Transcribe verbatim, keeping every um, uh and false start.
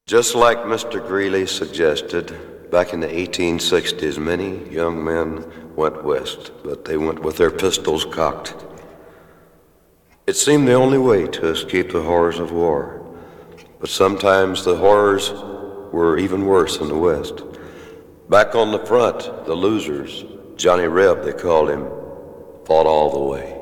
Just like Mister Greeley suggested, back in the eighteen sixties, many young men went west, but they went with their pistols cocked. It seemed the only way to escape the horrors of war, but sometimes the horrors were even worse in the West. Back on the front, the losers, Johnny Reb they called him, fought all the way.